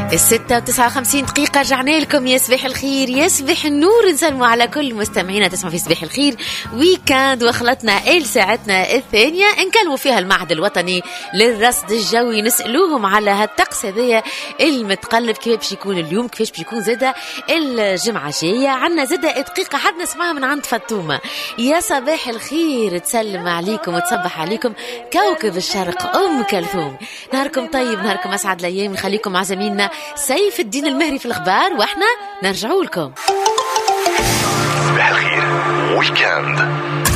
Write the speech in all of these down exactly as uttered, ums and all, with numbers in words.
الستة وتسعة وخمسين دقيقة رجعنا لكم. يا صباح الخير يا صباح النور، نسلموا على كل مستمعينا تسمع في صباح الخير ويكاند، وخلطنا إل ساعتنا الثانية نكلموا فيها المعهد الوطني للرصد الجوي، نسألوهم على هالطقس هذايا المتقلب كيف باش يكون اليوم، كيفاش باش يكون زادة الجمعة الجاية. عنا زادة دقيقة حد نسمعها من عند فاطمة. يا صباح الخير، تسلم عليكم وتصبح عليكم كوكب الشرق أم كلثوم. نهاركم طيب، نهاركم أسعد الأيام، نخليكم مع زميلنا سيف الدين المهري في الأخبار واحنا نرجعوا لكم. صباح الخير ويكاند.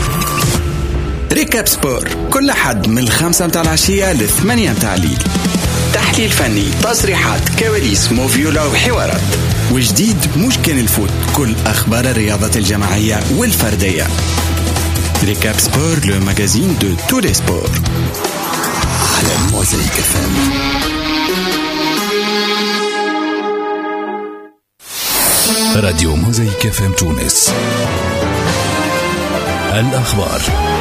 ريكاب سبور كل حد من الخمسة متاع العشية للثمانية متاع الليل. تحليل فني، تصريحات، كواليس، موفيولا وحوارات. وجديد مش كان الفوت، كل أخبار الرياضة الجماعية والفردية. ريكاب سبور، لو ماغازين دو تو لي سبور على موزايك فم. راديو موزايك فم تونس. الأخبار.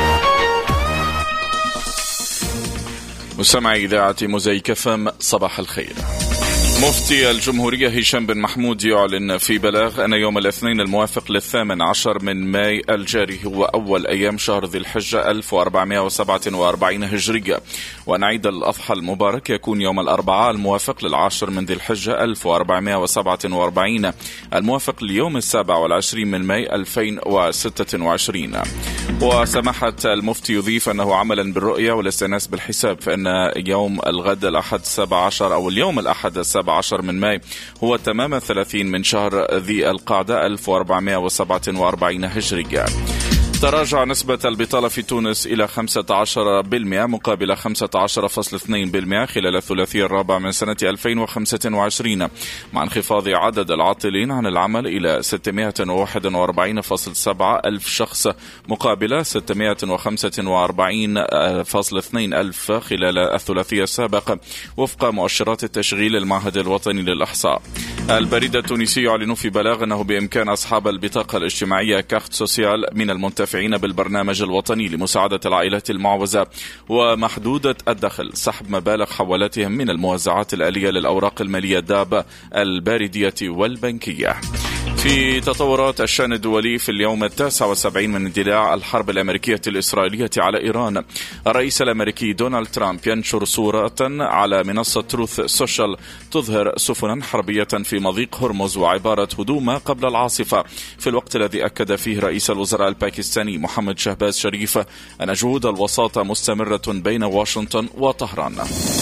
مستمعي إذاعة موزايك فم، صباح الخير. مفتي الجمهورية هشام بن محمود يعلن في بلاغ أن يوم الاثنين الموافق للثامن عشر من ماي الجاري هو أول أيام شهر ذي الحجة ألف وأربعمائة وسبعة وأربعين هجرية، وأن عيد الأضحى المبارك يكون يوم الأربعاء الموافق للعاشر من ذي الحجة ألف وأربعمائة وسبعة وأربعين الموافق ليوم السابع والعشرين من ماي ألفين وستة وعشرين. وسماحة المفتي يضيف أنه عملا بالرؤية والاستئناس بالحساب، فإن يوم الغد الأحد السابع عشر أو اليوم الأحد السابع عشر من ماي هو تمام الثلاثين من شهر ذي القعدة ألف وأربعمائة وسبعة وأربعين هجرية. تراجع نسبة البطالة في تونس إلى خمسة عشر بالمئة مقابل خمسة عشر فاصلة اثنين بالمئة خلال الثلاثي الرابع من سنة ألفين وخمسة وعشرين، مع انخفاض عدد العاطلين عن العمل إلى ستمائة وواحد وأربعين فاصلة سبعة ألف شخص مقابل ستمائة وخمسة وأربعين فاصلة اثنين ألف خلال الثلاثي السابق، وفق مؤشرات التشغيل المعهد الوطني للإحصاء. البريد التونسي يعلن في بلاغ أنه بإمكان أصحاب البطاقة الاجتماعية كارت سوسيال من المنتفعين بالبرنامج الوطني لمساعدة العائلات المعوزة ومحدودة الدخل سحب مبالغ حوالاتهم من الموزعات الآلية للأوراق المالية الدابة الباردية والبنكية. في تطورات الشأن الدولي، في اليوم التاسع والسبعين من اندلاع الحرب الأمريكية الإسرائيلية على إيران، الرئيس الأمريكي دونالد ترامب ينشر صورة على منصة تروث سوشيال تظهر سفنا حربية في مضيق هرمز وعبارة هدوء ما قبل العاصفة، في الوقت الذي أكد فيه رئيس الوزراء الباكستاني محمد شهباز شريف أن جهود الوساطة مستمرة بين واشنطن وطهران.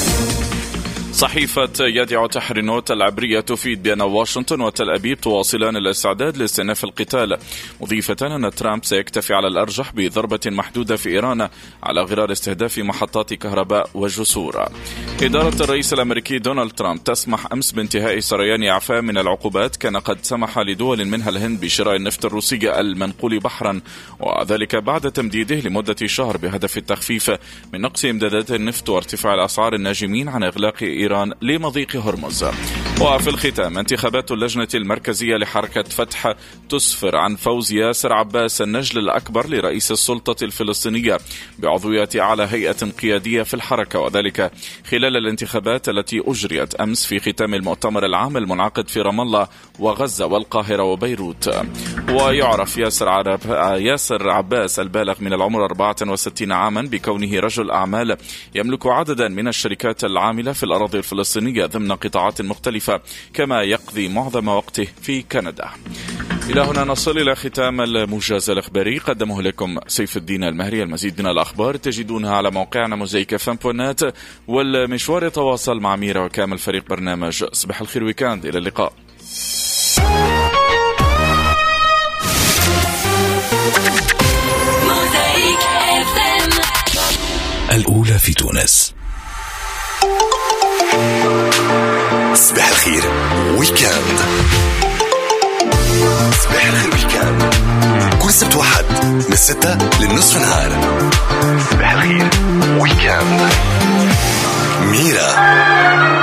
صحيفة يدع تحرينوت العبرية تفيد بأن واشنطن وتل أبيب تواصلان الاستعداد لاستئناف القتال، مضيفة أن ترامب سيكتفي على الأرجح بضربة محدودة في إيران على غرار استهداف محطات كهرباء وجسور. إدارة الرئيس الأمريكي دونالد ترامب تسمح أمس بانتهاء سريان إعفاء من العقوبات كان قد سمح لدول منها الهند بشراء النفط الروسي المنقول بحرا، وذلك بعد تمديده لمدة شهر بهدف التخفيف من نقص إمدادات النفط وارتفاع الأسعار الناجمين عن إغلاق إيران لمضيق هرمز. وفي الختام، انتخابات اللجنة المركزية لحركة فتح تسفر عن فوز ياسر عباس النجل الأكبر لرئيس السلطة الفلسطينية بعضوية على هيئة قيادية في الحركة، وذلك خلال الانتخابات التي أجريت أمس في ختام المؤتمر العام المنعقد في رام الله وغزة والقاهرة وبيروت. ويعرف ياسر, عرب ياسر عباس البالغ من العمر أربعة وستين عاما بكونه رجل أعمال يملك عددا من الشركات العاملة في الأراضي الفلسطينية ضمن قطاعات مختلفة، كما يقضي معظم وقته في كندا. إلى هنا نصل إلى ختام الموجز الإخباري، قدمه لكم سيف الدين المهري. المزيد من الأخبار تجدونها على موقعنا موزايك فم بونات، والمشوار يتواصل مع ميرا وكامل فريق برنامج صباح الخير ويكاند. إلى اللقاء. الأولى في تونس. صباح الخير ويكاند. صباح الخير ويكاند كل سبت واحد من الستة للنصف نهار. صباح الخير ويكاند. ميرا.